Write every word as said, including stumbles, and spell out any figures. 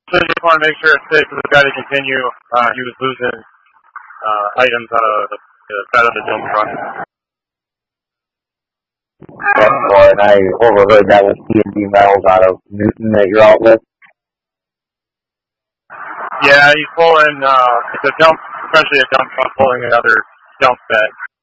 So just want to make sure it's safe for the guy to continue. Uh, he was losing uh, items out of the, the side of the dump truck. That's more, and I overheard that with T and D Metals out of Newton at your outlet. Yeah, he's pulling, uh, it's a dump, essentially a dump truck pulling another dump bed.